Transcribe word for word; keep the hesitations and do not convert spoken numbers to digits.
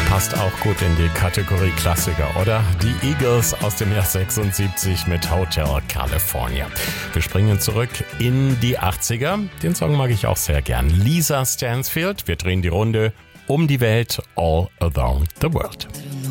Passt auch gut in die Kategorie Klassiker, oder? Die Eagles aus dem Jahr sechsundsiebzig mit Hotel California. Wir springen zurück in die achtziger. Den Song mag ich auch sehr gern. Lisa Stansfield. Wir drehen die Runde um die Welt, all around the world.